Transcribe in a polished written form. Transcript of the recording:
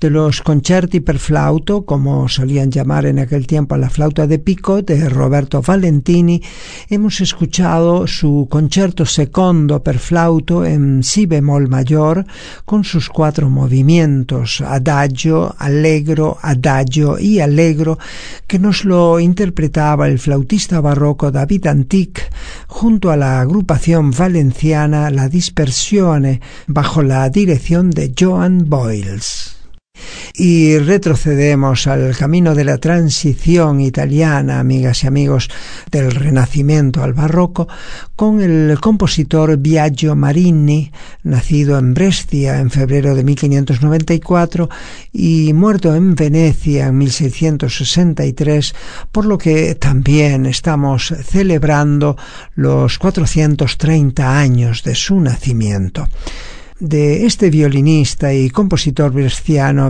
De los concerti per flauto, como solían llamar en aquel tiempo a la flauta de pico, de Roberto Valentini, hemos escuchado su concerto secondo per flauto en si bemol mayor, con sus 4 movimientos, adagio, allegro, adagio y allegro, que nos lo interpretaba el flautista barroco David Antic junto a la agrupación valenciana La Dispersione, bajo la dirección de Joan Boyles. Y retrocedemos al camino de la transición italiana, amigas y amigos, del Renacimiento al Barroco, con el compositor Biagio Marini, nacido en Brescia en febrero de 1594 y muerto en Venecia en 1663, por lo que también estamos celebrando los 430 años de su nacimiento. De este violinista y compositor bresciano